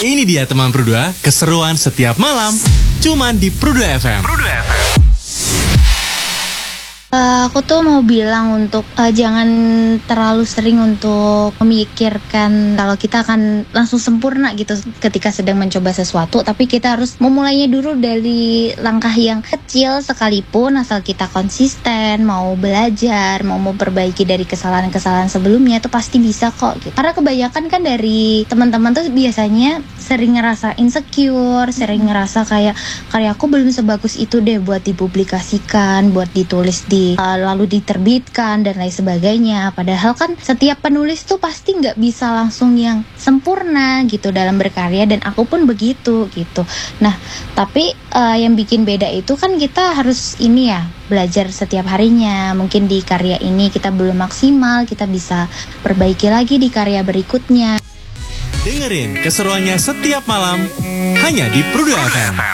Ini dia teman Pru2, keseruan setiap malam. Cuman di Pru2 FM. Aku tuh mau bilang untuk jangan terlalu sering untuk memikirkan kalau kita akan langsung sempurna gitu ketika sedang mencoba sesuatu, tapi kita harus memulainya dulu dari langkah yang kecil sekalipun, asal kita konsisten, mau belajar, mau memperbaiki dari kesalahan-kesalahan sebelumnya, itu pasti bisa kok gitu. Karena kebanyakan kan dari teman-teman tuh biasanya sering ngerasa insecure, sering ngerasa kayak karyaku belum sebagus itu deh buat dipublikasikan, buat ditulis lalu diterbitkan dan lain sebagainya. Padahal kan setiap penulis tuh pasti nggak bisa langsung yang sempurna gitu dalam berkarya, dan aku pun begitu gitu. Nah, tapi yang bikin beda itu kan kita harus ini ya, belajar setiap harinya. Mungkin di karya ini kita belum maksimal, kita bisa perbaiki lagi di karya berikutnya. Dengerin keseruannya setiap malam hanya di Pru2 FM.